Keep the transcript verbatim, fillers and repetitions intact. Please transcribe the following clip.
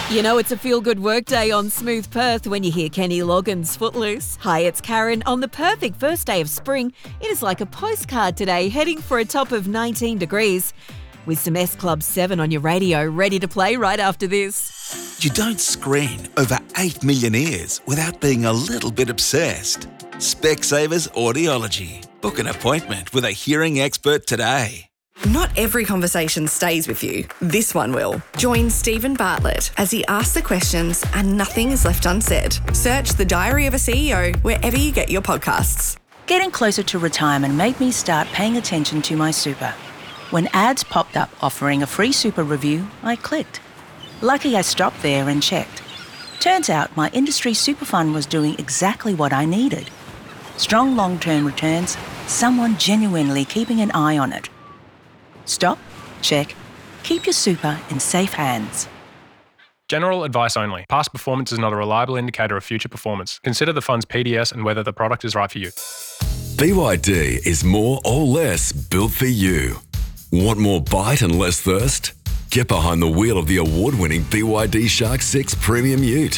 You know it's a feel-good workday on Smooth Perth when you hear Kenny Loggins' Footloose. Hi, it's Karen. On the perfect first day of spring, it is like a postcard today, heading for a top of nineteen degrees. With some S Club seven on your radio, ready to play right after this. You don't screen over eight million ears without being a little bit obsessed. Specsavers Audiology. Book an appointment with a hearing expert today. Not every conversation stays with you. This one will. Join Stephen Bartlett as he asks the questions and nothing is left unsaid. Search The Diary of a C E O wherever you get your podcasts. Getting closer to retirement made me start paying attention to my super. When ads popped up offering a free super review, I clicked. Lucky I stopped there and checked. Turns out my industry super fund was doing exactly what I needed. Strong long-term returns, someone genuinely keeping an eye on it. Stop, check, keep your super in safe hands. General advice only. Past performance is not a reliable indicator of future performance. Consider the fund's P D S and whether the product is right for you. B Y D is more or less built for you. Want more bite and less thirst? Get behind the wheel of the award-winning B Y D Shark six Premium Ute.